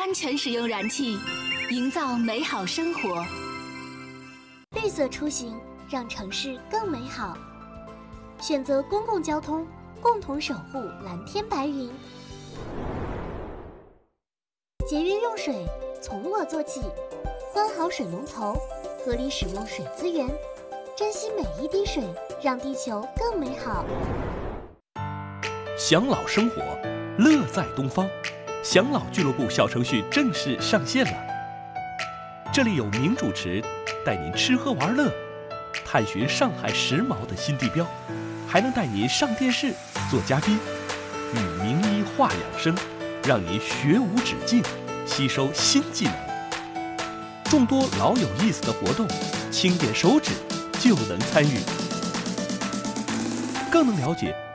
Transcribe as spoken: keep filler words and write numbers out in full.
安全使用燃气，营造美好生活。 绿色出行，让城市更美好。选择公共交通，共同守护蓝天白云。节约用水，从我做起，关好水龙头，合理使用水资源，珍惜每一滴水，让地球更美好。 享老生活，乐在东方。享老俱乐部小程序正式上线了，这里有名主持带您吃喝玩乐，探寻上海时髦的新地标，还能带您上电视做嘉宾，与名医话养生，让您学无止境，吸收新技能。众多老有意思的活动，轻点手指就能参与，更能了解